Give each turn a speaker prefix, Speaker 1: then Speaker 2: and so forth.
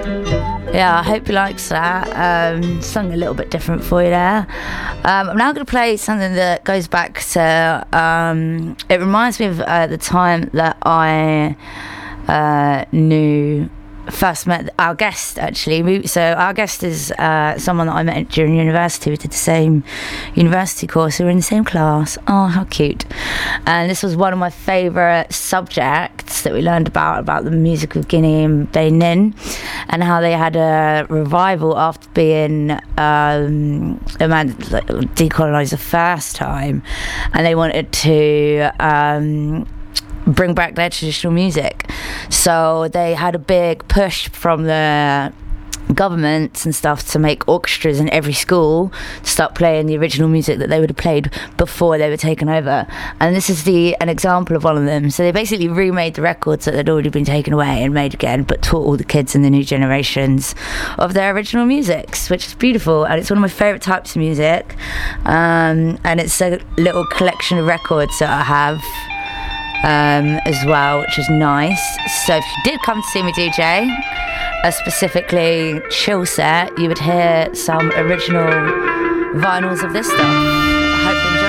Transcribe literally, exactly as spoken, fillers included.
Speaker 1: Yeah, I hope he likes that. Um, sung a little bit different for you there. Um, I'm now going to play something that goes back to. Um, it reminds me of uh, the time that I uh, knew. First met our guest, actually. We, so our guest is uh, someone that I met during university. We did the same university course. We were in the same class. Oh, how cute. And this was one of my favourite subjects that we learned about, about the music of Guinea and Benin, and how they had a revival after being um, decolonised the first time, and they wanted to um, bring back their traditional music. So they had a big push from the governments and stuff to make orchestras in every school to start playing the original music that they would have played before they were taken over. And this is the an example of one of them. So they basically remade the records that had already been taken away and made again, but taught all the kids in the new generations of their original musics, which is beautiful. And it's one of my favourite types of music. Um, and it's a little collection of records that I have Um, as well, which is nice. So if you did come to see me D J, a specifically chill set, you would hear some original vinyls of this stuff.